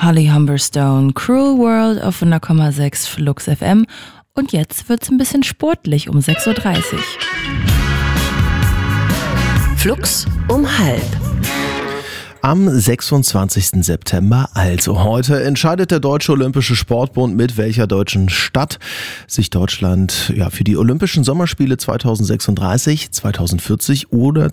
Holly Humberstone, Cruel World auf 100,6 Flux FM. Und jetzt wird's ein bisschen sportlich um 6.30 Uhr. Flux um 12:30. Am 26. September, also heute, entscheidet der Deutsche Olympische Sportbund, mit welcher deutschen Stadt sich Deutschland für die Olympischen Sommerspiele 2036, 2040 oder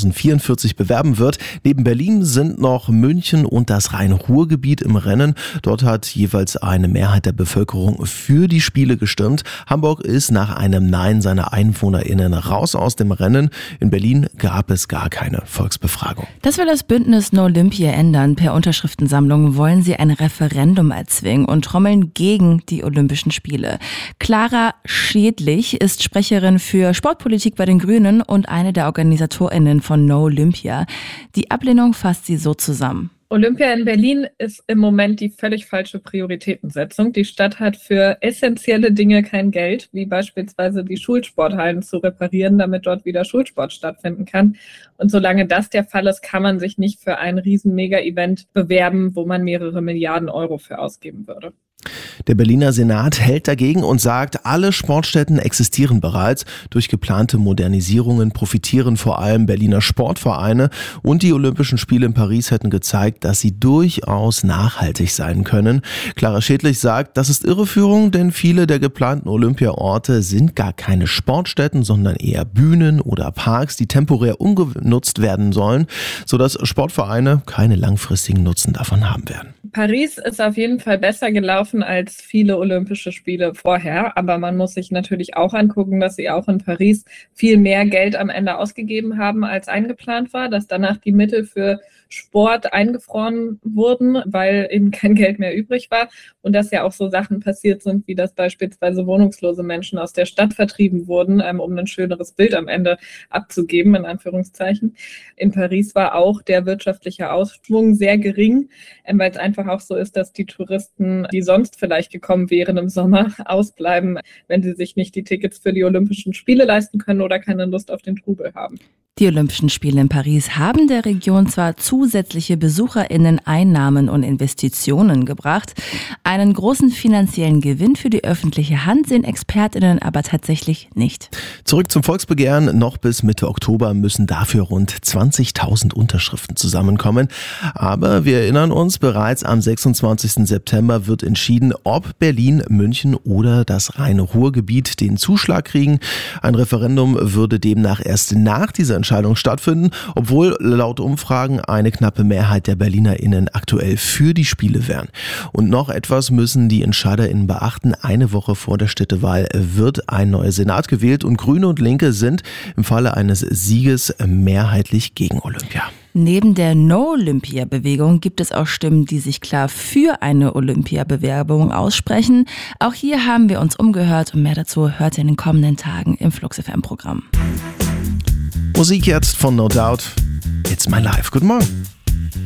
2044 bewerben wird. Neben Berlin sind noch München und das Rhein-Ruhr-Gebiet im Rennen. Dort hat jeweils eine Mehrheit der Bevölkerung für die Spiele gestimmt. Hamburg ist nach einem Nein seiner EinwohnerInnen raus aus dem Rennen. In Berlin gab es gar keine Volksbefragung. Das will das Bündnis No Olympia ändern. Per Unterschriftensammlung wollen sie ein Referendum erzwingen und trommeln gegen die Olympischen Spiele. Clara Schädlich ist Sprecherin für Sportpolitik bei den Grünen und eine der OrganisatorInnen von No Olympia. Die Ablehnung fasst sie so zusammen. Olympia in Berlin ist im Moment die völlig falsche Prioritätensetzung. Die Stadt hat für essentielle Dinge kein Geld, wie beispielsweise die Schulsporthallen zu reparieren, damit dort wieder Schulsport stattfinden kann. Und solange das der Fall ist, kann man sich nicht für ein riesen Mega-Event bewerben, wo man mehrere Milliarden Euro für ausgeben würde. Der Berliner Senat hält dagegen und sagt, alle Sportstätten existieren bereits. Durch geplante Modernisierungen profitieren vor allem Berliner Sportvereine und die Olympischen Spiele in Paris hätten gezeigt, dass sie durchaus nachhaltig sein können. Clara Schädlich sagt, das ist Irreführung, denn viele der geplanten Olympiaorte sind gar keine Sportstätten, sondern eher Bühnen oder Parks, die temporär umgenutzt werden sollen, sodass Sportvereine keine langfristigen Nutzen davon haben werden. Paris ist auf jeden Fall besser gelaufen als viele Olympische Spiele vorher, aber man muss sich natürlich auch angucken, dass sie auch in Paris viel mehr Geld am Ende ausgegeben haben, als eingeplant war, dass danach die Mittel für Sport eingefroren wurden, weil eben kein Geld mehr übrig war und dass ja auch so Sachen passiert sind, wie dass beispielsweise wohnungslose Menschen aus der Stadt vertrieben wurden, um ein schöneres Bild am Ende abzugeben, in Anführungszeichen. In Paris war auch der wirtschaftliche Ausschwung sehr gering, weil es einfach auch so ist, dass die Touristen, die sonst vielleicht gekommen wären im Sommer, ausbleiben, wenn sie sich nicht die Tickets für die Olympischen Spiele leisten können oder keine Lust auf den Trubel haben. Die Olympischen Spiele in Paris haben der Region zwar zusätzliche BesucherInnen Einnahmen und Investitionen gebracht, einen großen finanziellen Gewinn für die öffentliche Hand sehen ExpertInnen aber tatsächlich nicht. Zurück zum Volksbegehren. Noch bis Mitte Oktober müssen dafür rund 20.000 Unterschriften zusammenkommen. Aber wir erinnern uns, bereits am 26. September wird entschieden, ob Berlin, München oder das Rhein-Ruhr-Gebiet den Zuschlag kriegen. Ein Referendum würde demnach erst nach dieser Entscheidung stattfinden, obwohl laut Umfragen eine knappe Mehrheit der BerlinerInnen aktuell für die Spiele wären. Und noch etwas müssen die EntscheiderInnen beachten. Eine Woche vor der Städtewahl wird ein neuer Senat gewählt und Grüne und Linke sind im Falle eines Sieges mehrheitlich gegen Olympia. Neben der No-Olympia-Bewegung gibt es auch Stimmen, die sich klar für eine Olympia-Bewerbung aussprechen. Auch hier haben wir uns umgehört und mehr dazu hört ihr in den kommenden Tagen im Flux FM-Programm. Musik jetzt von No Doubt. It's My Life. Guten Morgen.